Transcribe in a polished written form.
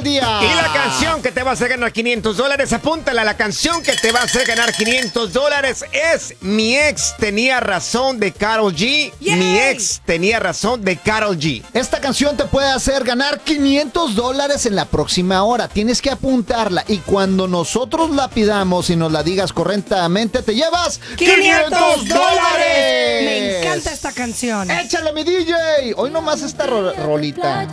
del día. Y la canción que te va a hacer ganar $500, apúntala. La canción que te va a hacer ganar $500 es Mi ex tenía razón de Karol G. ¡Yay! Mi ex tenía razón de Karol G. Esta canción te puede hacer ganar $500 en la próxima hora. Tienes que apuntarla y cuando nosotros la pidamos y nos la digas correctamente, te llevas $500. Me encanta esta canción. Échale, mi DJ. Hoy nomás esta rolita.